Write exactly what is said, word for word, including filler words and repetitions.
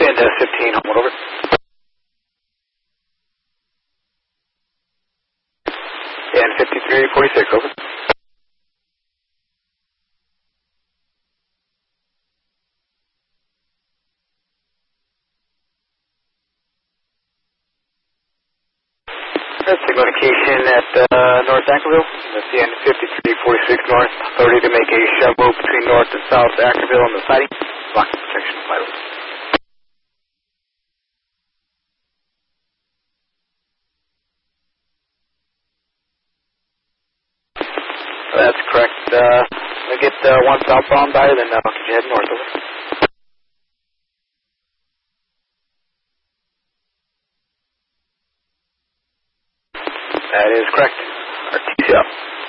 Bend uh, fifteen, hold over. And fifty-three forty-six, over. That's signal indication at uh, North Ackerville. That's the end fifty-three forty-six north. Authority to make a shovel between North and South Ackerville on the siding. Blocking protection of flight. That's correct. Uh, I get uh, one southbound by, then uh, I'll get you head north, over. That is correct. R T C up.